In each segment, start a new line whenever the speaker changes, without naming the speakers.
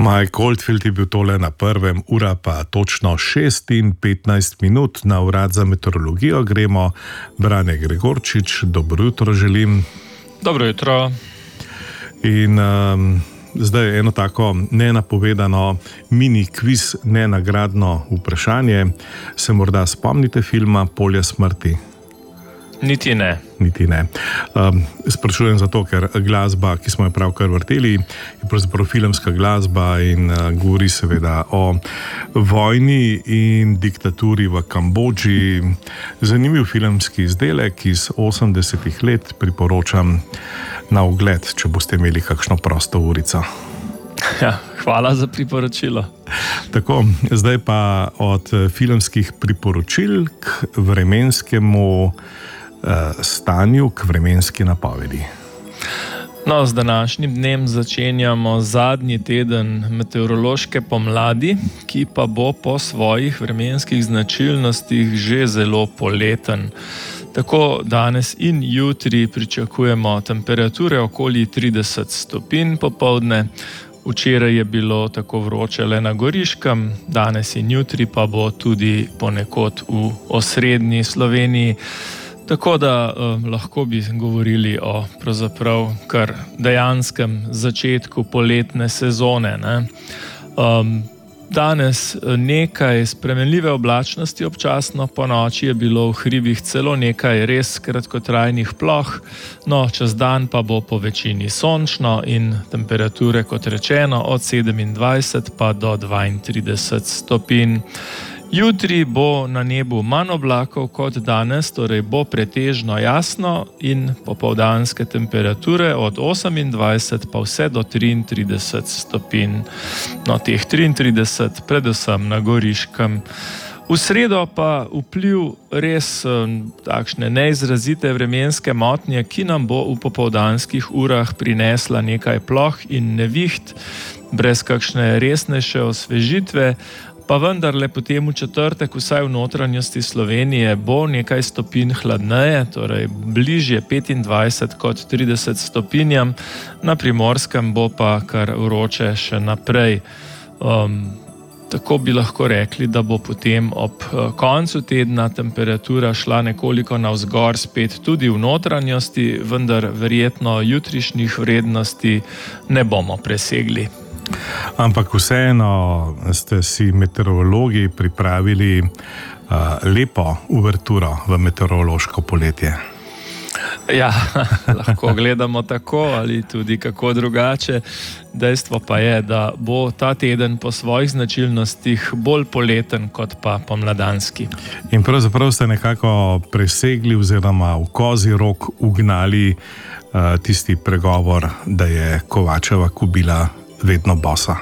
Mike Oldfield je bil tole na prvem, ura pa točno 6:15 na Urad za meteorologijo. Gremo, Brane Gregorčič, dobro jutro želim.
Dobro jutro.
In zdaj eno tako nenapovedano mini kviz, nenagradno vprašanje. Se morda spomnite filma Polje smrti?
Niti ne.
Sprašujem zato, ker glasba, ki smo jo pravkar vrteli, je pravzaprav filmska glasba in govori seveda o vojni in diktaturi v Kambodži. Zanimiv filmski izdelek iz 80-ih let, priporočam na ogled, če boste imeli kakšno prosto urico.
Ja, hvala za priporočilo.
Tako, zdaj pa od filmskih priporočil k vremenskemu stanju, k vremenski napovedi.
No, z današnjim dnem začenjamo zadnji teden meteorološke pomladi, ki pa bo po svojih vremenskih značilnostih že zelo poleten. Tako danes in jutri pričakujemo temperature okoli 30 stopinj popoldne. Včeraj je bilo tako vroče le na Goriškem, danes in jutri pa bo tudi ponekod v osrednji Sloveniji. Tako da lahko bi govorili o pravzaprav kar dejanskem začetku poletne sezone, ne? Danes nekaj spremenljive oblačnosti občasno, po noči je bilo v hribih celo nekaj res kratkotrajnih ploh, no čez dan pa bo po večini sončno in temperature, kot rečeno, od 27 pa do 32 stopinj. Jutri bo na nebu manj oblakov kot danes, torej bo pretežno jasno in popoldanske temperature od 28 pa vse do 33 stopinj. No, teh 33 predvsem na Goriškem. V sredo pa vpliv res takšne neizrazite vremenske motnje, ki nam bo v popoldanskih urah prinesla nekaj ploh in neviht, brez kakšne resnejše osvežitve. Pa vendarle potem v četrtek vsaj v notranjosti Slovenije bo nekaj stopinj hladneje, torej bližje 25 kot 30 stopinjam, na Primorskem bo pa kar vroče še naprej. Tako bi lahko rekli, da bo potem ob koncu tedna temperatura šla nekoliko navzgor spet tudi v notranjosti, vendar verjetno jutrišnjih vrednosti ne bomo presegli.
Ampak vseeno ste si meteorologi pripravili lepo uverturo v meteorološko poletje.
Ja, lahko gledamo tako ali tudi kako drugače. Dejstvo pa je, da bo ta teden po svojih značilnostih bolj poleten kot pa pomladanski.
In pravzaprav ste nekako presegli oziroma v kozji rok ugnali tisti pregovor, da je Kovačeva kobila vedno bosa.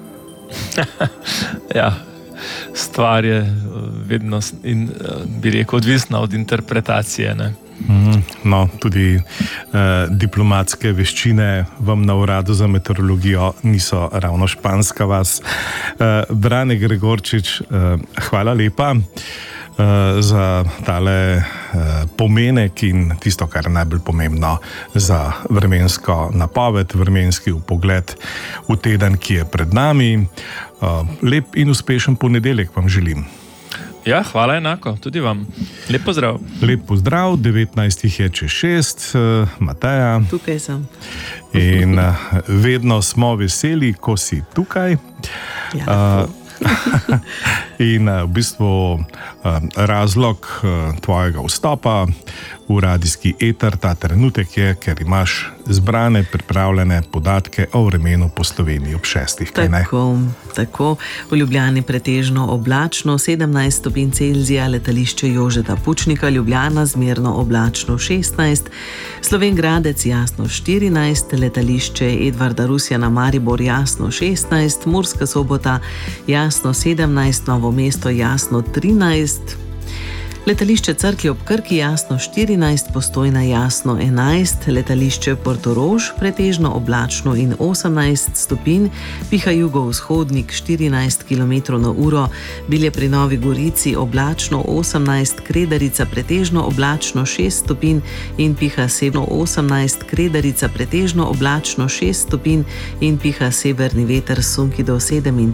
Ja, stvar je vedno in bi rekel odvisna od interpretacije, ne?
No, tudi diplomatske veščine vam na Uradu za meteorologijo niso ravno španska vas. Brane Gregorčič, hvala lepa za tale pomenek in tisto, kar je najbolj pomembno za vremensko napoved, vremenski vpogled v teden, ki je pred nami. Lep in uspešen ponedeljek vam želim.
Ja, hvala enako, tudi vam. Lep pozdrav.
Lep pozdrav, 19 je čez 6, Mateja.
Tukaj sem.
In vedno smo veseli, ko si tukaj.
Ja,
in v bistvu razlog tvojega vstopa v radijski eter ta trenutek je, ker imaš zbrane, pripravljene podatke o vremenu po Sloveniji ob 6.
Tako. V Ljubljani pretežno oblačno, 17 stopinj Celzija, letališče Jožeta Pučnika, Ljubljana zmerno oblačno 16, Slovenj Gradec jasno 14, letališče Edvarda Rusjana Maribor jasno 16, Murska Sobota jasno 17, Novo mesto jasno 13, Letališče Cerklje ob Krki jasno 14, Postojna jasno 11, letališče Portorož pretežno oblačno in 18 stopinj, piha jugovzhodnik 14 km/h, Bilje pri Novi Gorici oblačno 18, Kredarica pretežno oblačno 6 stopinj in piha severno 18, Kredarica pretežno oblačno 6 stopinj in piha severni veter sunki do 37